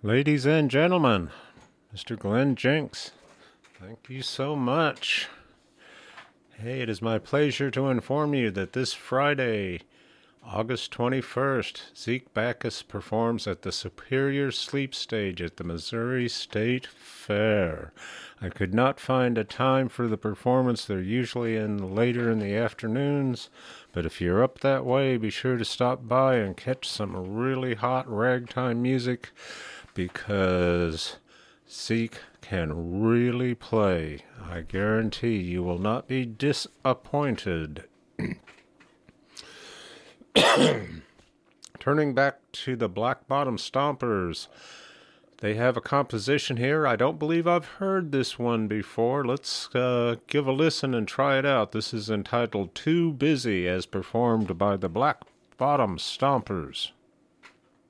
Ladies and gentlemen, Mr. Glenn Jenks, thank you so much. Hey, it is my pleasure to inform you that this Friday, August 21st, Zeke Backus performs at the Superior Sleep Stage at the Missouri State Fair. I could not find a time for the performance. They're usually later in the afternoons, but if you're up that way, be sure to stop by and catch some really hot ragtime music, because Zeke can really play. I guarantee you will not be disappointed. Turning back to the Black Bottom Stompers, they have a composition here. I don't believe I've heard this one before. Let's give a listen and try it out. This is entitled Too Busy, as performed by the Black Bottom Stompers.